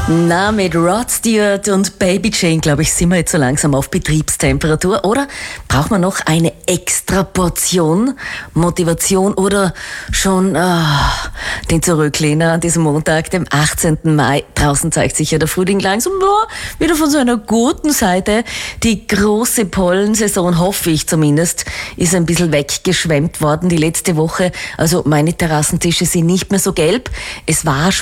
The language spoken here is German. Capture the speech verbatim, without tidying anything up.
Na, mit Rod Stewart und Baby Jane, glaube ich, sind wir jetzt so langsam auf Betriebstemperatur. Oder braucht man noch eine extra Portion Motivation oder schon ah, den Zurücklehner an diesem Montag, dem achtzehnten Mai? Draußen zeigt sich ja der Frühling langsam ja, wieder von so einer guten Seite. Die große Pollensaison, hoffe ich zumindest, ist ein bisschen weggeschwemmt worden die letzte Woche. Also meine Terrassentische sind nicht mehr so gelb. Es war